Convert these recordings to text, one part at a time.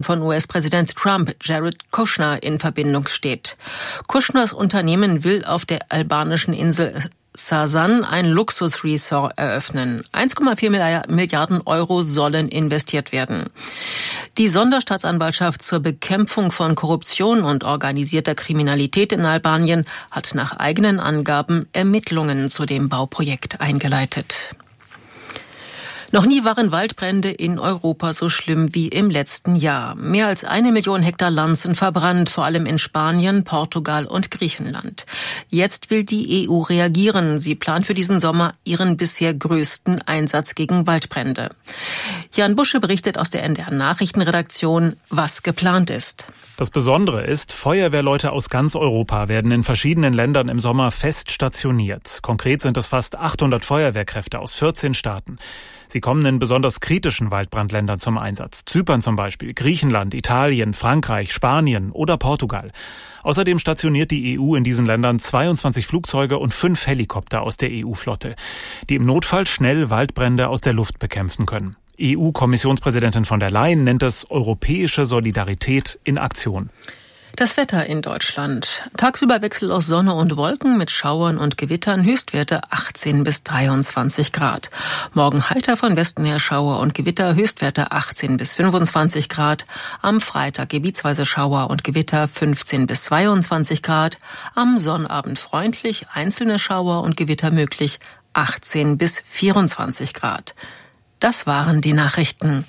von US-Präsident Trump, Jared Kushner, in Verbindung steht. Kushners Unternehmen will auf der albanischen Insel Sasan ein Luxusresort eröffnen. 1,4 Milliarden Euro sollen investiert werden. Die Sonderstaatsanwaltschaft zur Bekämpfung von Korruption und organisierter Kriminalität in Albanien hat nach eigenen Angaben Ermittlungen zu dem Bauprojekt eingeleitet. Noch nie waren Waldbrände in Europa so schlimm wie im letzten Jahr. Mehr als 1 Million Hektar Land sind verbrannt, vor allem in Spanien, Portugal und Griechenland. Jetzt will die EU reagieren. Sie plant für diesen Sommer ihren bisher größten Einsatz gegen Waldbrände. Jan Busche berichtet aus der NDR Nachrichtenredaktion, was geplant ist. Das Besondere ist, Feuerwehrleute aus ganz Europa werden in verschiedenen Ländern im Sommer fest stationiert. Konkret sind es fast 800 Feuerwehrkräfte aus 14 Staaten. Sie kommen in besonders kritischen Waldbrandländern zum Einsatz. Zypern zum Beispiel, Griechenland, Italien, Frankreich, Spanien oder Portugal. Außerdem stationiert die EU in diesen Ländern 22 Flugzeuge und 5 Helikopter aus der EU-Flotte, die im Notfall schnell Waldbrände aus der Luft bekämpfen können. EU-Kommissionspräsidentin von der Leyen nennt es europäische Solidarität in Aktion. Das Wetter in Deutschland. Tagsüber Wechsel aus Sonne und Wolken mit Schauern und Gewittern, Höchstwerte 18 bis 23 Grad. Morgen heiter von Westen her Schauer und Gewitter, Höchstwerte 18 bis 25 Grad. Am Freitag gebietsweise Schauer und Gewitter 15 bis 22 Grad. Am Sonnabend freundlich, einzelne Schauer und Gewitter möglich 18 bis 24 Grad. Das waren die Nachrichten.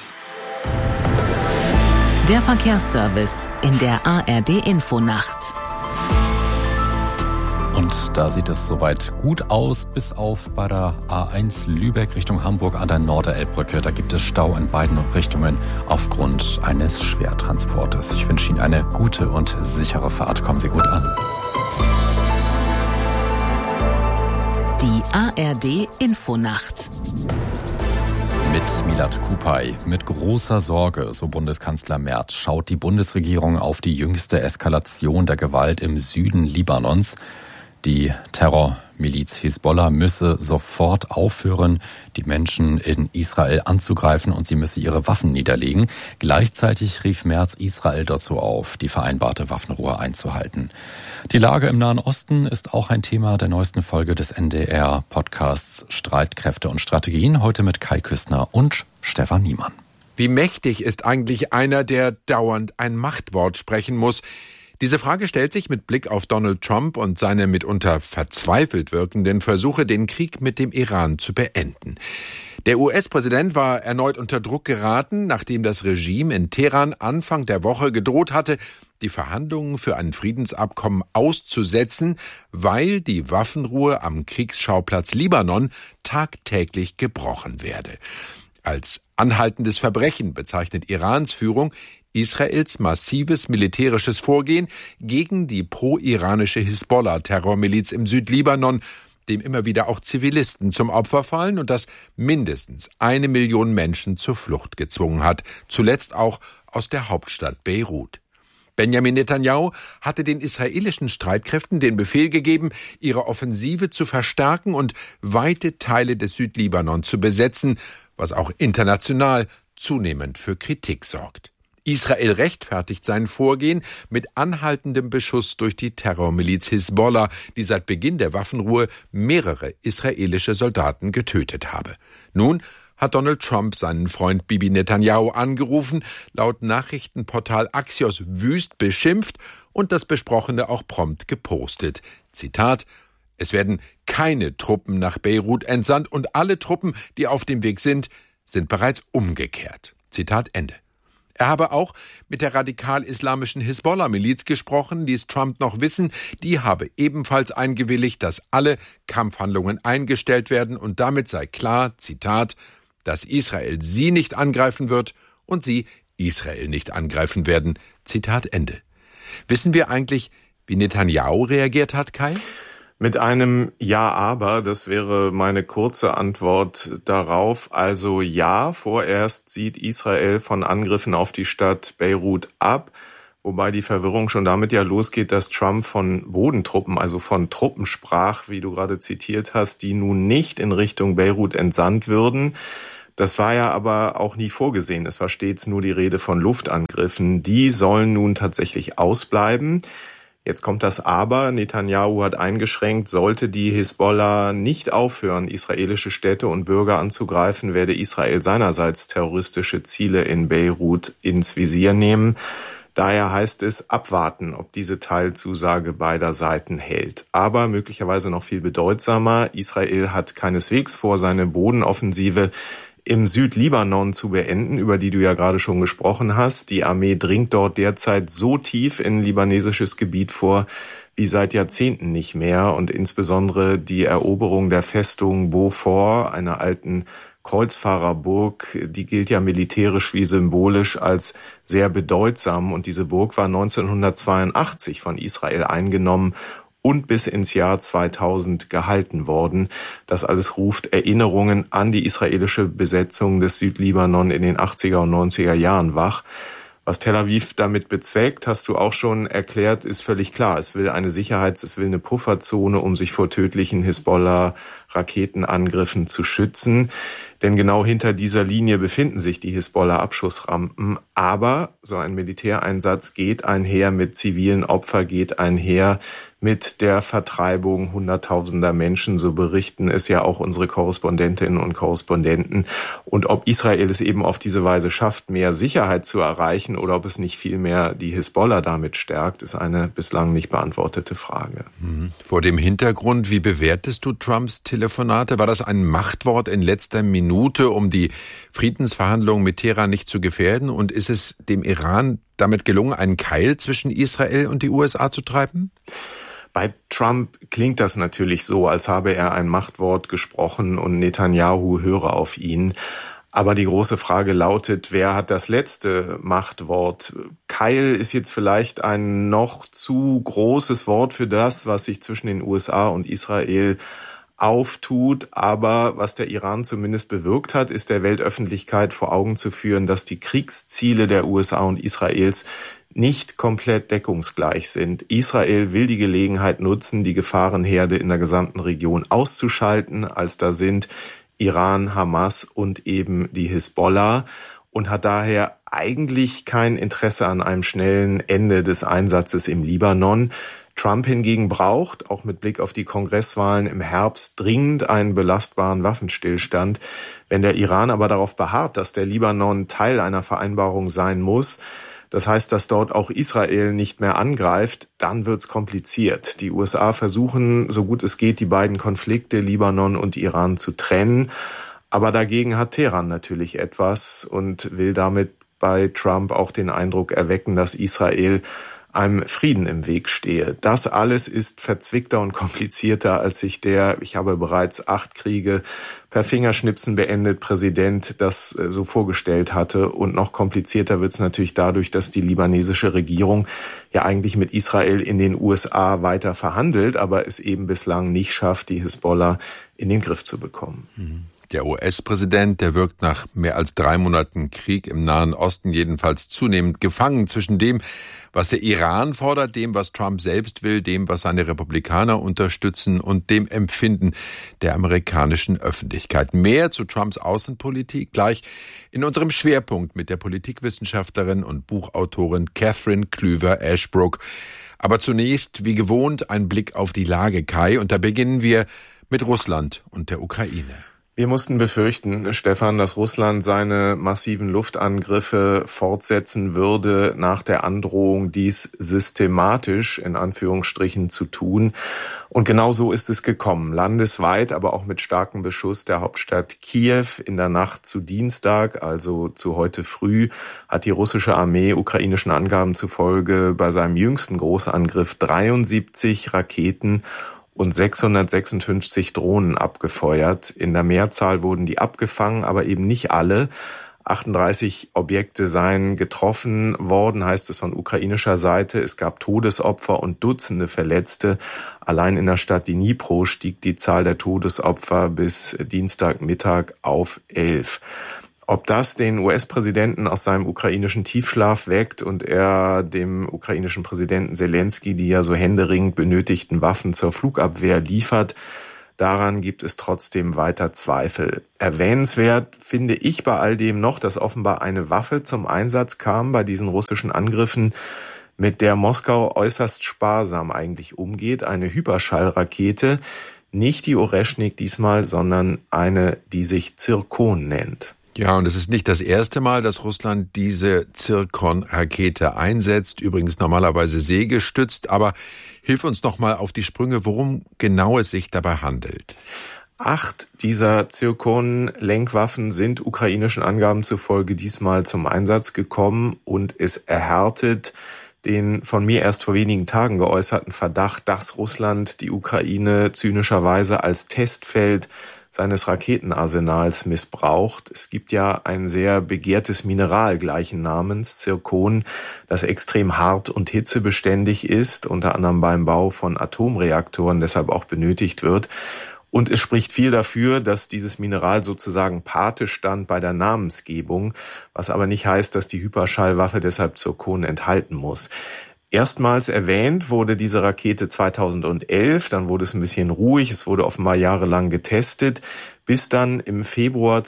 Der Verkehrsservice in der ARD-Infonacht. Und da sieht es soweit gut aus, bis auf bei der A1 Lübeck Richtung Hamburg an der Norderelbbrücke. Da gibt es Stau in beiden Richtungen aufgrund eines Schwertransportes. Ich wünsche Ihnen eine gute und sichere Fahrt. Kommen Sie gut an. Die ARD-Infonacht. Mit Milad Kupay. Mit großer Sorge, so Bundeskanzler Merz, schaut die Bundesregierung auf die jüngste Eskalation der Gewalt im Süden Libanons. Die Terrormiliz Hisbollah müsse sofort aufhören, die Menschen in Israel anzugreifen, und sie müsse ihre Waffen niederlegen. Gleichzeitig rief Merz Israel dazu auf, die vereinbarte Waffenruhe einzuhalten. Die Lage im Nahen Osten ist auch ein Thema der neuesten Folge des NDR-Podcasts Streitkräfte und Strategien. Heute mit Kai Küstner und Stefan Niemann. Wie mächtig ist eigentlich einer, der dauernd ein Machtwort sprechen muss? Diese Frage stellt sich mit Blick auf Donald Trump und seine mitunter verzweifelt wirkenden Versuche, den Krieg mit dem Iran zu beenden. Der US-Präsident war erneut unter Druck geraten, nachdem das Regime in Teheran Anfang der Woche gedroht hatte, die Verhandlungen für ein Friedensabkommen auszusetzen, weil die Waffenruhe am Kriegsschauplatz Libanon tagtäglich gebrochen werde. Als anhaltendes Verbrechen bezeichnet Irans Führung Israels massives militärisches Vorgehen gegen die pro-iranische Hisbollah-Terrormiliz im Südlibanon, dem immer wieder auch Zivilisten zum Opfer fallen und das mindestens 1 Million Menschen zur Flucht gezwungen hat, zuletzt auch aus der Hauptstadt Beirut. Benjamin Netanyahu hatte den israelischen Streitkräften den Befehl gegeben, ihre Offensive zu verstärken und weite Teile des Südlibanon zu besetzen, was auch international zunehmend für Kritik sorgt. Israel rechtfertigt sein Vorgehen mit anhaltendem Beschuss durch die Terrormiliz Hisbollah, die seit Beginn der Waffenruhe mehrere israelische Soldaten getötet habe. Nun hat Donald Trump seinen Freund Bibi Netanyahu angerufen, laut Nachrichtenportal Axios wüst beschimpft und das Besprochene auch prompt gepostet. Zitat: Es werden keine Truppen nach Beirut entsandt und alle Truppen, die auf dem Weg sind bereits umgekehrt. Zitat Ende. Er habe auch mit der radikal-islamischen Hisbollah-Miliz gesprochen, ließ Trump noch wissen, die habe ebenfalls eingewilligt, dass alle Kampfhandlungen eingestellt werden und damit sei klar, Zitat, dass Israel sie nicht angreifen wird und sie Israel nicht angreifen werden. Zitat Ende. Wissen wir eigentlich, wie Netanyahu reagiert hat, Kai? Mit einem Ja, aber, das wäre meine kurze Antwort darauf. Also ja, vorerst sieht Israel von Angriffen auf die Stadt Beirut ab, wobei die Verwirrung schon damit ja losgeht, dass Trump von Bodentruppen, also von Truppen sprach, wie du gerade zitiert hast, die nun nicht in Richtung Beirut entsandt würden. Das war ja aber auch nie vorgesehen. Es war stets nur die Rede von Luftangriffen. Die sollen nun tatsächlich ausbleiben. Jetzt kommt das Aber. Netanyahu hat eingeschränkt, sollte die Hisbollah nicht aufhören, israelische Städte und Bürger anzugreifen, werde Israel seinerseits terroristische Ziele in Beirut ins Visier nehmen. Daher heißt es abwarten, ob diese Teilzusage beider Seiten hält. Aber möglicherweise noch viel bedeutsamer, Israel hat keineswegs vor, seine Bodenoffensive im Südlibanon zu beenden, über die du ja gerade schon gesprochen hast. Die Armee dringt dort derzeit so tief in libanesisches Gebiet vor wie seit Jahrzehnten nicht mehr. Und insbesondere die Eroberung der Festung Beaufort, einer alten Kreuzfahrerburg, die gilt ja militärisch wie symbolisch als sehr bedeutsam. Und diese Burg war 1982 von Israel eingenommen und bis ins Jahr 2000 gehalten worden. Das alles ruft Erinnerungen an die israelische Besetzung des Südlibanon in den 80er und 90er Jahren wach. Was Tel Aviv damit bezweckt, hast du auch schon erklärt, ist völlig klar. Es will eine Pufferzone, um sich vor tödlichen Hisbollah-Raketenangriffen zu schützen. Denn genau hinter dieser Linie befinden sich die Hisbollah-Abschussrampen. Aber so ein Militäreinsatz geht einher mit zivilen Opfern, geht einher mit der Vertreibung hunderttausender Menschen. So berichten es ja auch unsere Korrespondentinnen und Korrespondenten. Und ob Israel es eben auf diese Weise schafft, mehr Sicherheit zu erreichen oder ob es nicht vielmehr die Hisbollah damit stärkt, ist eine bislang nicht beantwortete Frage. Vor dem Hintergrund, wie bewertest du Trumps Telefonate? War das ein Machtwort in letzter Minute, um die Friedensverhandlungen mit Teheran nicht zu gefährden? Und ist es dem Iran damit gelungen, einen Keil zwischen Israel und die USA zu treiben? Bei Trump klingt das natürlich so, als habe er ein Machtwort gesprochen und Netanyahu höre auf ihn. Aber die große Frage lautet, wer hat das letzte Machtwort? Keil ist jetzt vielleicht ein noch zu großes Wort für das, was sich zwischen den USA und Israel auftut. Aber was der Iran zumindest bewirkt hat, ist der Weltöffentlichkeit vor Augen zu führen, dass die Kriegsziele der USA und Israels nicht komplett deckungsgleich sind. Israel will die Gelegenheit nutzen, die Gefahrenherde in der gesamten Region auszuschalten, als da sind Iran, Hamas und eben die Hisbollah, und hat daher eigentlich kein Interesse an einem schnellen Ende des Einsatzes im Libanon. Trump hingegen braucht, auch mit Blick auf die Kongresswahlen im Herbst, dringend einen belastbaren Waffenstillstand. Wenn der Iran aber darauf beharrt, dass der Libanon Teil einer Vereinbarung sein muss, das heißt, dass dort auch Israel nicht mehr angreift, dann wird's kompliziert. Die USA versuchen, so gut es geht, die beiden Konflikte, Libanon und Iran, zu trennen. Aber dagegen hat Teheran natürlich etwas und will damit bei Trump auch den Eindruck erwecken, dass Israel einem Frieden im Weg stehe. Das alles ist verzwickter und komplizierter, als sich ich habe bereits 8 Kriege per Fingerschnipsen beendet, Präsident das so vorgestellt hatte. Und noch komplizierter wird es natürlich dadurch, dass die libanesische Regierung ja eigentlich mit Israel in den USA weiter verhandelt, aber es eben bislang nicht schafft, die Hisbollah in den Griff zu bekommen. Der US-Präsident, der wirkt nach mehr als 3 Monaten Krieg im Nahen Osten jedenfalls zunehmend gefangen zwischen dem, was der Iran fordert, dem, was Trump selbst will, dem, was seine Republikaner unterstützen und dem Empfinden der amerikanischen Öffentlichkeit. Mehr zu Trumps Außenpolitik gleich in unserem Schwerpunkt mit der Politikwissenschaftlerin und Buchautorin Catherine Klüver-Ashbrook. Aber zunächst, wie gewohnt, ein Blick auf die Lage, Kai. Und da beginnen wir mit Russland und der Ukraine. Wir mussten befürchten, Stefan, dass Russland seine massiven Luftangriffe fortsetzen würde nach der Androhung, dies systematisch in Anführungsstrichen zu tun. Und genau so ist es gekommen. Landesweit, aber auch mit starkem Beschuss der Hauptstadt Kiew in der Nacht zu Dienstag, also zu heute früh, hat die russische Armee ukrainischen Angaben zufolge bei seinem jüngsten Großangriff 73 Raketen und 656 Drohnen abgefeuert. In der Mehrzahl wurden die abgefangen, aber eben nicht alle. 38 Objekte seien getroffen worden, heißt es von ukrainischer Seite. Es gab Todesopfer und Dutzende Verletzte. Allein in der Stadt Dnipro stieg die Zahl der Todesopfer bis Dienstagmittag auf 11. Ob das den US-Präsidenten aus seinem ukrainischen Tiefschlaf weckt und er dem ukrainischen Präsidenten Selensky die ja so händeringend benötigten Waffen zur Flugabwehr liefert, Daran gibt es trotzdem weiter Zweifel. Erwähnenswert finde ich bei all dem noch, dass offenbar eine Waffe zum Einsatz kam bei diesen russischen Angriffen, mit der Moskau äußerst sparsam eigentlich umgeht. Eine Hyperschallrakete, nicht die Oreschnik diesmal, sondern eine, die sich Zirkon nennt. Ja, und es ist nicht das erste Mal, dass Russland diese Zirkon-Rakete einsetzt, übrigens normalerweise seegestützt, aber hilf uns noch mal auf die Sprünge, worum genau es sich dabei handelt. 8 dieser Zirkon-Lenkwaffen sind ukrainischen Angaben zufolge diesmal zum Einsatz gekommen und es erhärtet den von mir erst vor wenigen Tagen geäußerten Verdacht, dass Russland die Ukraine zynischerweise als Testfeld seines Raketenarsenals missbraucht. Es gibt ja ein sehr begehrtes Mineral gleichen Namens, Zirkon, das extrem hart und hitzebeständig ist, unter anderem beim Bau von Atomreaktoren deshalb auch benötigt wird. Und es spricht viel dafür, dass dieses Mineral sozusagen Pate stand bei der Namensgebung, was aber nicht heißt, dass die Hyperschallwaffe deshalb Zirkon enthalten muss. Erstmals erwähnt wurde diese Rakete 2011, dann wurde es ein bisschen ruhig, es wurde offenbar jahrelang getestet, bis dann im Februar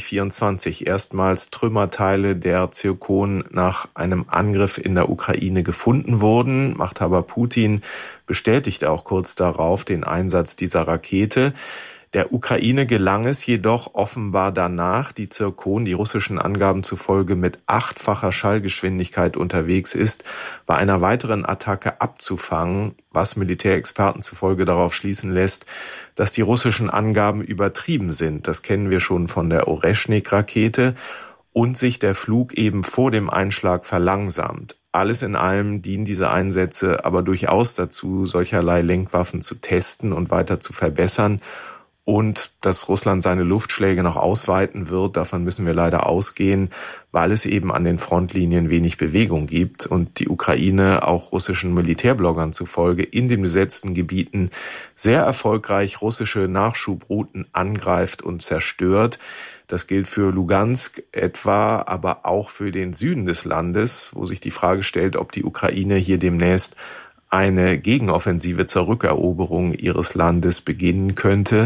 2024 erstmals Trümmerteile der Zirkon nach einem Angriff in der Ukraine gefunden wurden. Machthaber Putin bestätigte auch kurz darauf den Einsatz dieser Rakete. Der Ukraine gelang es jedoch offenbar danach, die Zirkon, die russischen Angaben zufolge mit 8-facher Schallgeschwindigkeit unterwegs ist, bei einer weiteren Attacke abzufangen, was Militärexperten zufolge darauf schließen lässt, dass die russischen Angaben übertrieben sind. Das kennen wir schon von der Oreschnik-Rakete und sich der Flug eben vor dem Einschlag verlangsamt. Alles in allem dienen diese Einsätze aber durchaus dazu, solcherlei Lenkwaffen zu testen und weiter zu verbessern. Und dass Russland seine Luftschläge noch ausweiten wird, davon müssen wir leider ausgehen, weil es eben an den Frontlinien wenig Bewegung gibt und die Ukraine auch russischen Militärbloggern zufolge in den besetzten Gebieten sehr erfolgreich russische Nachschubrouten angreift und zerstört. Das gilt für Lugansk etwa, aber auch für den Süden des Landes, wo sich die Frage stellt, ob die Ukraine hier demnächst eine Gegenoffensive zur Rückeroberung ihres Landes beginnen könnte.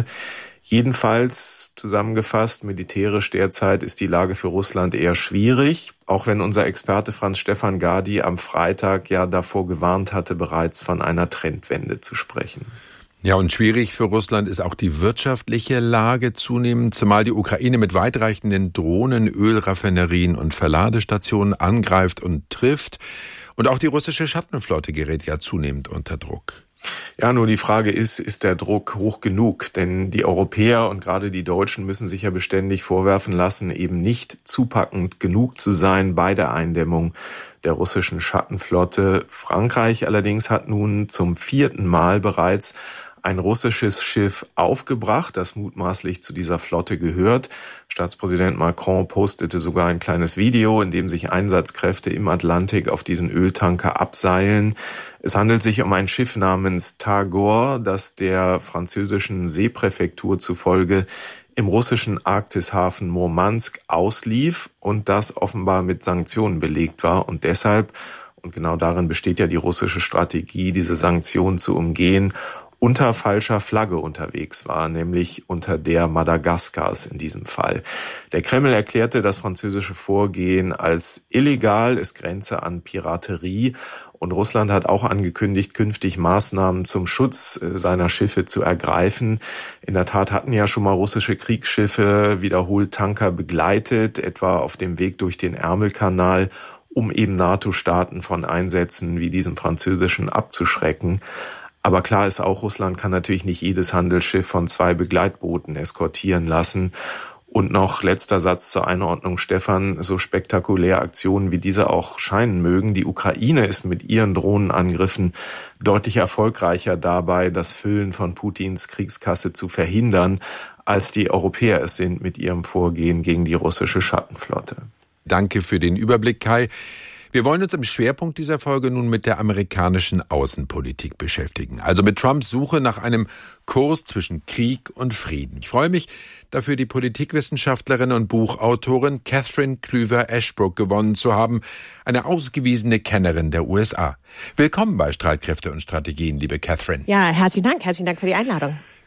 Jedenfalls zusammengefasst, militärisch derzeit ist die Lage für Russland eher schwierig, auch wenn unser Experte Franz-Stefan Gadi am Freitag ja davor gewarnt hatte, bereits von einer Trendwende zu sprechen. Ja, und schwierig für Russland ist auch die wirtschaftliche Lage zunehmend, zumal die Ukraine mit weitreichenden Drohnen, Ölraffinerien und Verladestationen angreift und trifft. Und auch die russische Schattenflotte gerät ja zunehmend unter Druck. Ja, nur die Frage ist der Druck hoch genug? Denn die Europäer und gerade die Deutschen müssen sich ja beständig vorwerfen lassen, eben nicht zupackend genug zu sein bei der Eindämmung der russischen Schattenflotte. Frankreich allerdings hat nun zum 4. Mal bereits ein russisches Schiff aufgebracht, das mutmaßlich zu dieser Flotte gehört. Staatspräsident Macron postete sogar ein kleines Video, in dem sich Einsatzkräfte im Atlantik auf diesen Öltanker abseilen. Es handelt sich um ein Schiff namens Tagor, das der französischen Seepräfektur zufolge im russischen Arktishafen Murmansk auslief und das offenbar mit Sanktionen belegt war und deshalb, und genau darin besteht ja die russische Strategie, diese Sanktionen zu umgehen, unter falscher Flagge unterwegs war, nämlich unter der Madagaskars in diesem Fall. Der Kreml erklärte das französische Vorgehen als illegal, es grenze an Piraterie und Russland hat auch angekündigt, künftig Maßnahmen zum Schutz seiner Schiffe zu ergreifen. In der Tat hatten ja schon mal russische Kriegsschiffe wiederholt Tanker begleitet, etwa auf dem Weg durch den Ärmelkanal, um eben NATO-Staaten von Einsätzen wie diesem französischen abzuschrecken. Aber klar ist auch, Russland kann natürlich nicht jedes Handelsschiff von 2 Begleitbooten eskortieren lassen. Und noch letzter Satz zur Einordnung, Stefan, so spektakulär Aktionen wie diese auch scheinen mögen. Die Ukraine ist mit ihren Drohnenangriffen deutlich erfolgreicher dabei, das Füllen von Putins Kriegskasse zu verhindern, als die Europäer es sind mit ihrem Vorgehen gegen die russische Schattenflotte. Danke für den Überblick, Kai. Wir wollen uns im Schwerpunkt dieser Folge nun mit der amerikanischen Außenpolitik beschäftigen. Also mit Trumps Suche nach einem Kurs zwischen Krieg und Frieden. Ich freue mich, dafür die Politikwissenschaftlerin und Buchautorin Catherine Klüver-Ashbrook gewonnen zu haben, eine ausgewiesene Kennerin der USA. Willkommen bei Streitkräfte und Strategien, liebe Catherine. Ja, herzlichen Dank für die Einladung.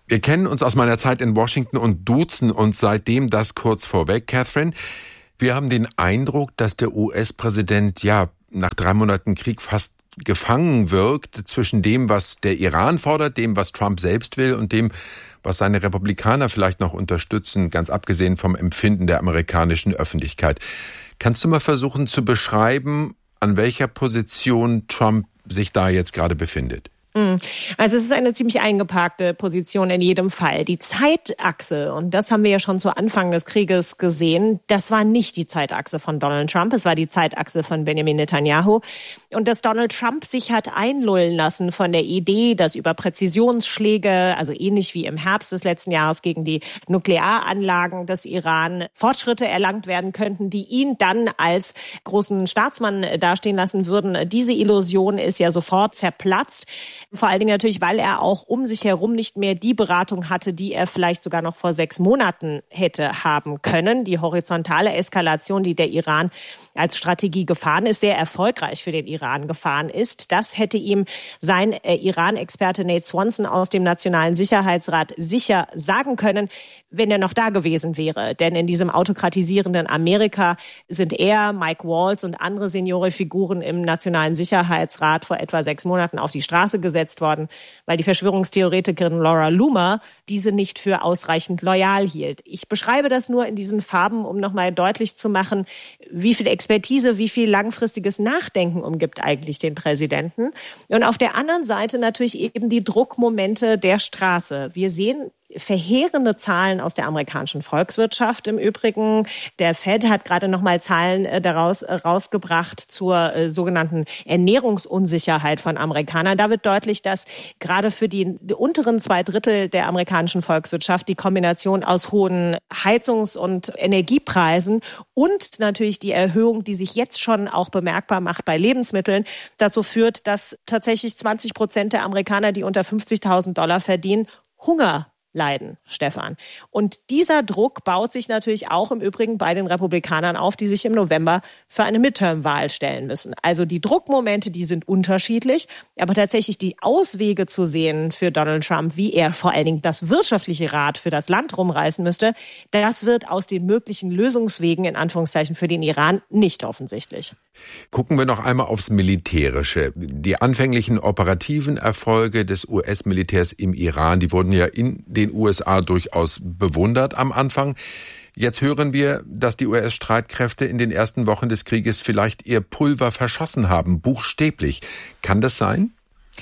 Wir kennen uns aus meiner Zeit in Washington und duzen uns seitdem das kurz vorweg. Catherine, wir haben den Eindruck, dass der US-Präsident nach 3 Monaten Krieg fast gefangen wirkt zwischen dem, was der Iran fordert, dem, was Trump selbst will und dem, was seine Republikaner vielleicht noch unterstützen, ganz abgesehen vom Empfinden der amerikanischen Öffentlichkeit. Kannst du mal versuchen zu beschreiben, an welcher Position Trump sich da jetzt gerade befindet? Also es ist eine ziemlich eingeparkte Position in jedem Fall. Die Zeitachse, und das haben wir ja schon zu Anfang des Krieges gesehen, das war nicht die Zeitachse von Donald Trump, es war die Zeitachse von Benjamin Netanyahu. Und dass Donald Trump sich hat einlullen lassen von der Idee, dass über Präzisionsschläge, also ähnlich wie im Herbst des letzten Jahres gegen die Nuklearanlagen des Iran, Fortschritte erlangt werden könnten, die ihn dann als großen Staatsmann dastehen lassen würden. Diese Illusion ist ja sofort zerplatzt. Vor allen Dingen natürlich, weil er auch um sich herum nicht mehr die Beratung hatte, die er vielleicht sogar noch vor 6 Monaten hätte haben können. Die horizontale Eskalation, die der Iran als Strategie gefahren ist, sehr erfolgreich für den Iran gefahren ist. Das hätte ihm sein Iran-Experte Nate Swanson aus dem Nationalen Sicherheitsrat sicher sagen können, wenn er noch da gewesen wäre. Denn in diesem autokratisierenden Amerika sind er, Mike Waltz und andere Seniore-Figuren im Nationalen Sicherheitsrat vor etwa 6 Monaten auf die Straße gesetzt worden, weil die Verschwörungstheoretikerin Laura Loomer diese nicht für ausreichend loyal hielt. Ich beschreibe das nur in diesen Farben, um nochmal deutlich zu machen, wie viel Expertise, wie viel langfristiges Nachdenken umgibt eigentlich den Präsidenten. Und auf der anderen Seite natürlich eben die Druckmomente der Straße. Wir sehen verheerende Zahlen aus der amerikanischen Volkswirtschaft im Übrigen. Der Fed hat gerade noch mal Zahlen daraus rausgebracht zur sogenannten Ernährungsunsicherheit von Amerikanern. Da wird deutlich, dass gerade für die unteren 2 Drittel der amerikanischen Volkswirtschaft die Kombination aus hohen Heizungs- und Energiepreisen und natürlich die Erhöhung, die sich jetzt schon auch bemerkbar macht bei Lebensmitteln, dazu führt, dass tatsächlich 20% der Amerikaner, die unter $50.000 verdienen, Hunger leiden, Stefan. Und dieser Druck baut sich natürlich auch im Übrigen bei den Republikanern auf, die sich im November für eine Midterm-Wahl stellen müssen. Also die Druckmomente, die sind unterschiedlich, aber tatsächlich die Auswege zu sehen für Donald Trump, wie er vor allen Dingen das wirtschaftliche Rad für das Land rumreißen müsste, das wird aus den möglichen Lösungswegen in Anführungszeichen für den Iran nicht offensichtlich. Gucken wir noch einmal aufs Militärische. Die anfänglichen operativen Erfolge des US-Militärs im Iran, die wurden ja in den USA durchaus bewundert am Anfang. Jetzt hören wir, dass die US-Streitkräfte in den ersten Wochen des Krieges vielleicht ihr Pulver verschossen haben, buchstäblich. Kann das sein?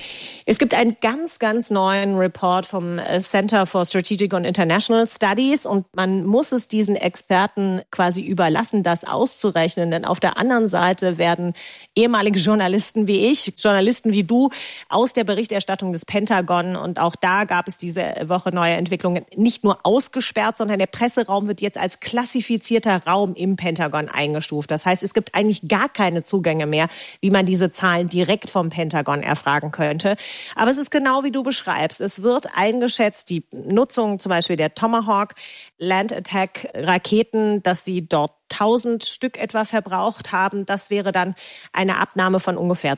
Es gibt einen ganz, ganz neuen Report vom Center for Strategic and International Studies und man muss es diesen Experten quasi überlassen, das auszurechnen. Denn auf der anderen Seite werden ehemalige Journalisten wie ich, Journalisten wie du, aus der Berichterstattung des Pentagon, und auch da gab es diese Woche neue Entwicklungen, nicht nur ausgesperrt, sondern der Presseraum wird jetzt als klassifizierter Raum im Pentagon eingestuft. Das heißt, es gibt eigentlich gar keine Zugänge mehr, wie man diese Zahlen direkt vom Pentagon erfragen könnte. Aber es ist genau wie du beschreibst. Es wird eingeschätzt, die Nutzung zum Beispiel der Tomahawk Land Attack Raketen, dass sie dort 1000 Stück etwa verbraucht haben. Das wäre dann eine Abnahme von ungefähr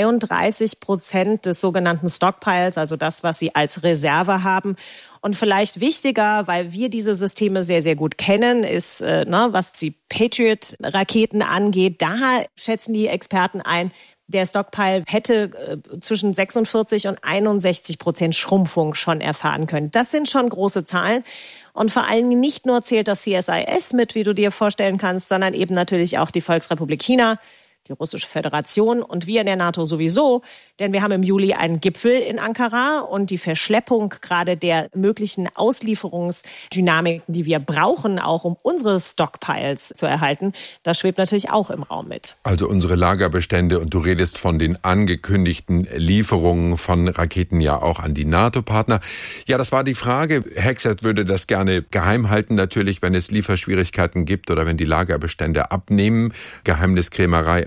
32% des sogenannten Stockpiles, also das, was sie als Reserve haben. Und vielleicht wichtiger, weil wir diese Systeme sehr, sehr gut kennen, ist, was die Patriot-Raketen angeht, da schätzen die Experten ein, der Stockpile hätte zwischen 46% und 61% Schrumpfung schon erfahren können. Das sind schon große Zahlen. Und vor allem nicht nur zählt das CSIS mit, wie du dir vorstellen kannst, sondern eben natürlich auch die Volksrepublik China, die Russische Föderation und wir in der NATO sowieso. Denn wir haben im Juli einen Gipfel in Ankara und die Verschleppung gerade der möglichen Auslieferungsdynamiken, die wir brauchen, auch um unsere Stockpiles zu erhalten, das schwebt natürlich auch im Raum mit. Also unsere Lagerbestände, und du redest von den angekündigten Lieferungen von Raketen ja auch an die NATO-Partner. Ja, das war die Frage. Hexet würde das gerne geheim halten, natürlich, wenn es Lieferschwierigkeiten gibt oder wenn die Lagerbestände abnehmen. Geheimniskrämerei im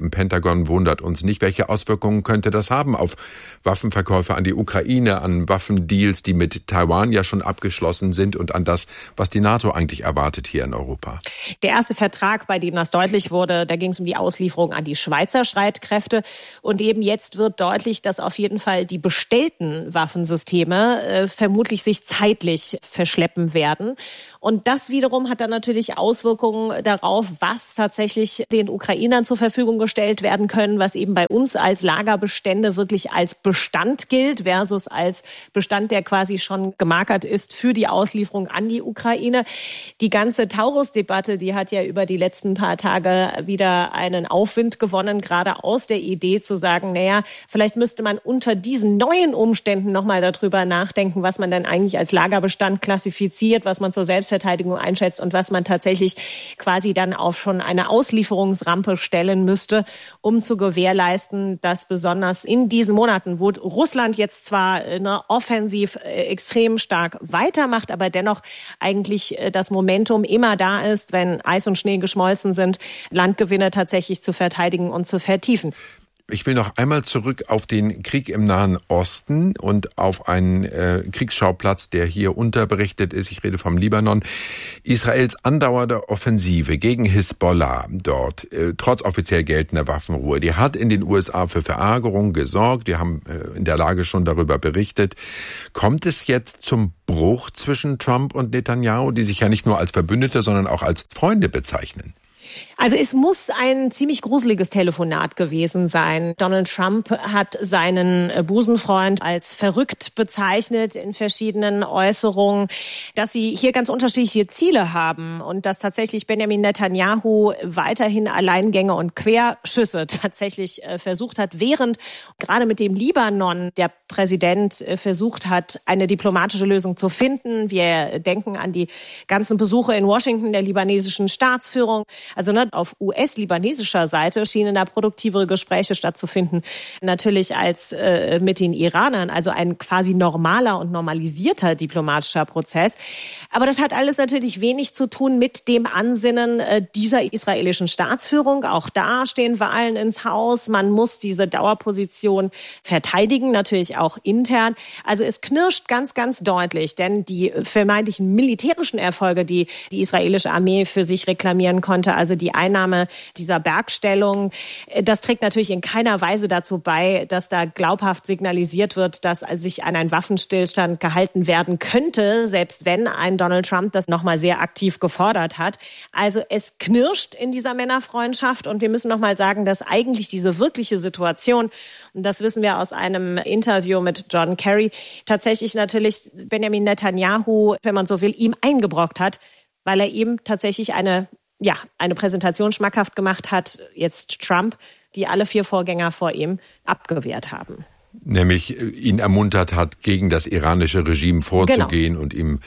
im Pentagon wundert uns nicht. Welche Auswirkungen könnte das haben auf Waffenverkäufe an die Ukraine, an Waffendeals, die mit Taiwan ja schon abgeschlossen sind und an das, was die NATO eigentlich erwartet hier in Europa? Der erste Vertrag, bei dem das deutlich wurde, da ging es um die Auslieferung an die Schweizer Streitkräfte. Und eben jetzt wird deutlich, dass auf jeden Fall die bestellten Waffensysteme vermutlich sich zeitlich verschleppen werden. Und das wiederum hat dann natürlich Auswirkungen darauf, was tatsächlich den Ukrainern zur Verfügung gestellt werden können, was eben bei uns als Lagerbestände wirklich als Bestand gilt versus als Bestand, der quasi schon gemarkert ist für die Auslieferung an die Ukraine. Die ganze Taurus-Debatte, die hat ja über die letzten paar Tage wieder einen Aufwind gewonnen, gerade aus der Idee zu sagen, naja, vielleicht müsste man unter diesen neuen Umständen nochmal darüber nachdenken, was man dann eigentlich als Lagerbestand klassifiziert, was man zur Selbstverteidigung einschätzt und was man tatsächlich quasi dann auf schon eine Auslieferungsrampe stellen müsste, um zu gewährleisten, dass besonders in diesen Monaten, wo Russland jetzt zwar offensiv extrem stark weitermacht, aber dennoch eigentlich das Momentum immer da ist, wenn Eis und Schnee geschmolzen sind, Landgewinne tatsächlich zu verteidigen und zu vertiefen. Ich will noch einmal zurück auf den Krieg im Nahen Osten und auf einen Kriegsschauplatz, der hier unterberichtet ist. Ich rede vom Libanon. Israels andauernde Offensive gegen Hisbollah dort, trotz offiziell geltender Waffenruhe, die hat in den USA für Verärgerung gesorgt. Wir haben in der Lage schon darüber berichtet. Kommt es jetzt zum Bruch zwischen Trump und Netanyahu, die sich ja nicht nur als Verbündete, sondern auch als Freunde bezeichnen? Also es muss ein ziemlich gruseliges Telefonat gewesen sein. Donald Trump hat seinen Busenfreund als verrückt bezeichnet in verschiedenen Äußerungen, dass sie hier ganz unterschiedliche Ziele haben und dass tatsächlich Benjamin Netanyahu weiterhin Alleingänge und Querschüsse tatsächlich versucht hat, während gerade mit dem Libanon der Präsident versucht hat, eine diplomatische Lösung zu finden. Wir denken an die ganzen Besuche in Washington der libanesischen Staatsführung. Also auf US-libanesischer Seite schienen da produktivere Gespräche stattzufinden, natürlich als mit den Iranern, also ein quasi normaler und normalisierter diplomatischer Prozess. Aber das hat alles natürlich wenig zu tun mit dem Ansinnen dieser israelischen Staatsführung. Auch da stehen Wahlen ins Haus. Man muss diese Dauerposition verteidigen, natürlich auch intern. Also es knirscht ganz, ganz deutlich, denn die vermeintlichen militärischen Erfolge, die die israelische Armee für sich reklamieren konnte, also die Einnahme dieser Bergstellung, das trägt natürlich in keiner Weise dazu bei, dass da glaubhaft signalisiert wird, dass sich an einen Waffenstillstand gehalten werden könnte, selbst wenn ein Donald Trump das nochmal sehr aktiv gefordert hat. Also es knirscht in dieser Männerfreundschaft und wir müssen nochmal sagen, dass eigentlich diese wirkliche Situation, und das wissen wir aus einem Interview mit John Kerry, tatsächlich natürlich Benjamin Netanyahu, wenn man so will, ihm eingebrockt hat, weil er ihm tatsächlich eine Präsentation schmackhaft gemacht hat, jetzt Trump, die alle 4 Vorgänger vor ihm abgewehrt haben. Nämlich ihn ermuntert hat, gegen das iranische Regime vorzugehen, genau, und ihm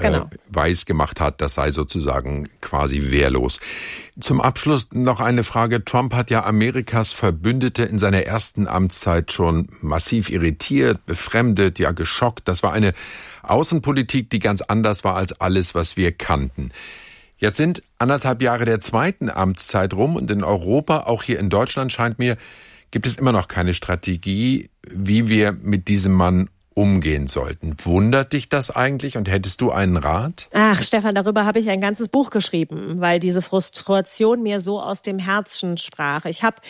weiß gemacht hat, das sei sozusagen quasi wehrlos. Zum Abschluss noch eine Frage. Trump hat ja Amerikas Verbündete in seiner ersten Amtszeit schon massiv irritiert, befremdet, ja geschockt. Das war eine Außenpolitik, die ganz anders war als alles, was wir kannten. Jetzt sind 1,5 Jahre der zweiten Amtszeit rum und in Europa, auch hier in Deutschland scheint mir, gibt es immer noch keine Strategie, wie wir mit diesem Mann umgehen sollten. Wundert dich das eigentlich und hättest du einen Rat? Ach, Stefan, darüber habe ich ein ganzes Buch geschrieben, weil diese Frustration mir so aus dem Herzen sprach. Ich habe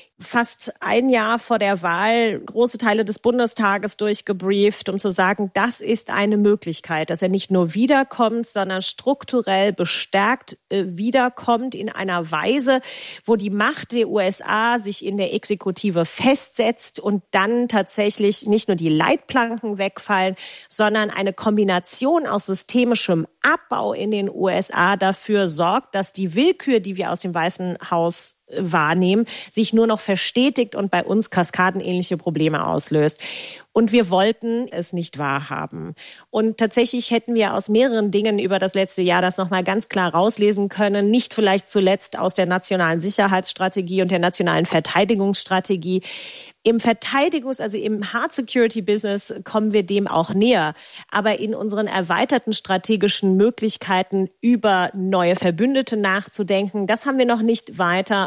fast ein Jahr vor der Wahl große Teile des Bundestages durchgebrieft, um zu sagen, das ist eine Möglichkeit, dass er nicht nur wiederkommt, sondern strukturell bestärkt wiederkommt in einer Weise, wo die Macht der USA sich in der Exekutive festsetzt und dann tatsächlich nicht nur die Leitplanken wegfallen, sondern eine Kombination aus systemischem Abbau in den USA dafür sorgt, dass die Willkür, die wir aus dem Weißen Haus wahrnehmen, sich nur noch verstetigt und bei uns kaskadenähnliche Probleme auslöst. Und wir wollten es nicht wahrhaben. Und tatsächlich hätten wir aus mehreren Dingen über das letzte Jahr das nochmal ganz klar rauslesen können. Nicht vielleicht zuletzt aus der nationalen Sicherheitsstrategie und der nationalen Verteidigungsstrategie. Im also im Hard Security Business kommen wir dem auch näher. Aber in unseren erweiterten strategischen Möglichkeiten über neue Verbündete nachzudenken, das haben wir noch nicht weiter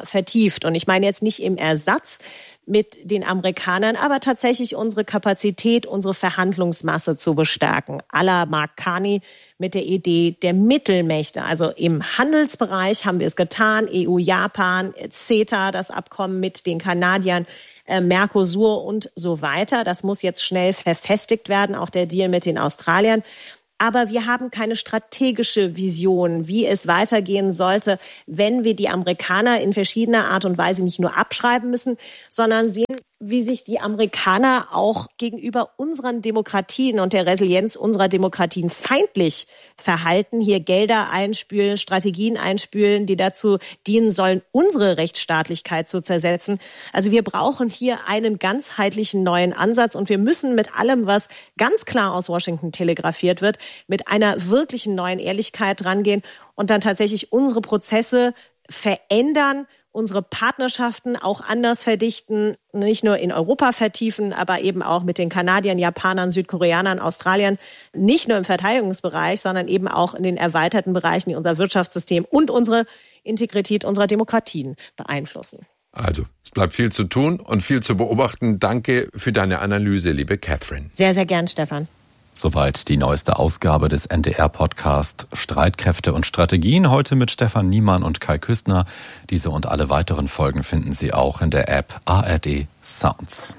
vertieft. Und ich meine jetzt nicht im Ersatz mit den Amerikanern, aber tatsächlich unsere Kapazität, unsere Verhandlungsmasse zu bestärken. À la Mark Carney mit der Idee der Mittelmächte. Also im Handelsbereich haben wir es getan. EU, Japan, CETA, das Abkommen mit den Kanadiern, Mercosur und so weiter. Das muss jetzt schnell verfestigt werden, auch der Deal mit den Australiern. Aber wir haben keine strategische Vision, wie es weitergehen sollte, wenn wir die Amerikaner in verschiedener Art und Weise nicht nur abschreiben müssen, sondern sehen, wie sich die Amerikaner auch gegenüber unseren Demokratien und der Resilienz unserer Demokratien feindlich verhalten, hier Gelder einspülen, Strategien einspülen, die dazu dienen sollen, unsere Rechtsstaatlichkeit zu zersetzen. Also wir brauchen hier einen ganzheitlichen neuen Ansatz und wir müssen mit allem, was ganz klar aus Washington telegrafiert wird, mit einer wirklichen neuen Ehrlichkeit rangehen und dann tatsächlich unsere Prozesse verändern, unsere Partnerschaften auch anders verdichten, nicht nur in Europa vertiefen, aber eben auch mit den Kanadiern, Japanern, Südkoreanern, Australiern, nicht nur im Verteidigungsbereich, sondern eben auch in den erweiterten Bereichen, die unser Wirtschaftssystem und unsere Integrität unserer Demokratien beeinflussen. Also, es bleibt viel zu tun und viel zu beobachten. Danke für deine Analyse, liebe Catherine. Sehr, sehr gern, Stefan. Soweit die neueste Ausgabe des NDR-Podcast Streitkräfte und Strategien. Heute mit Stefan Niemann und Kai Küstner. Diese und alle weiteren Folgen finden Sie auch in der App ARD Sounds.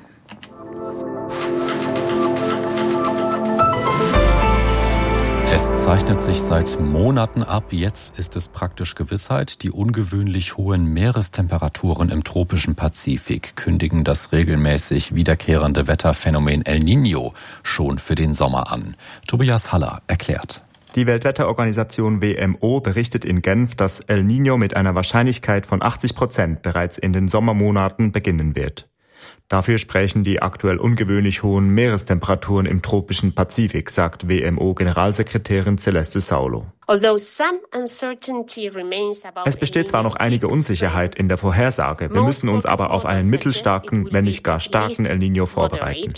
Es zeichnet sich seit Monaten ab. Jetzt ist es praktisch Gewissheit. Die ungewöhnlich hohen Meerestemperaturen im tropischen Pazifik kündigen das regelmäßig wiederkehrende Wetterphänomen El Niño schon für den Sommer an. Tobias Haller erklärt. Die Weltwetterorganisation WMO berichtet in Genf, dass El Niño mit einer Wahrscheinlichkeit von 80% bereits in den Sommermonaten beginnen wird. Dafür sprechen die aktuell ungewöhnlich hohen Meerestemperaturen im tropischen Pazifik, sagt WMO-Generalsekretärin Celeste Saulo. Es besteht zwar noch einige Unsicherheit in der Vorhersage, wir müssen uns aber auf einen mittelstarken, wenn nicht gar starken El Niño vorbereiten.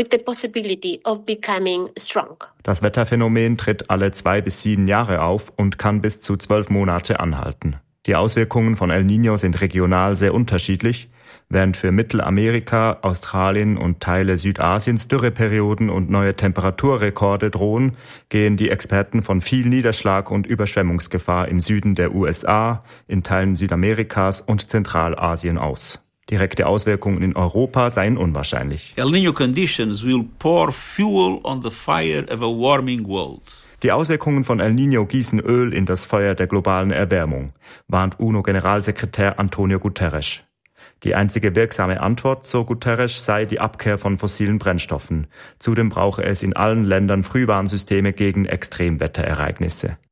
Das Wetterphänomen tritt alle 2 bis 7 Jahre auf und kann bis zu 12 Monate anhalten. Die Auswirkungen von El Niño sind regional sehr unterschiedlich. Während für Mittelamerika, Australien und Teile Südasiens Dürreperioden und neue Temperaturrekorde drohen, gehen die Experten von viel Niederschlag und Überschwemmungsgefahr im Süden der USA, in Teilen Südamerikas und Zentralasien aus. Direkte Auswirkungen in Europa seien unwahrscheinlich. El Niño conditions will pour fuel on the fire of a warming world. Die Auswirkungen von El Niño gießen Öl in das Feuer der globalen Erwärmung, warnt UNO-Generalsekretär Antonio Guterres. Die einzige wirksame Antwort, so Guterres, sei die Abkehr von fossilen Brennstoffen. Zudem brauche es in allen Ländern Frühwarnsysteme gegen Extremwetterereignisse.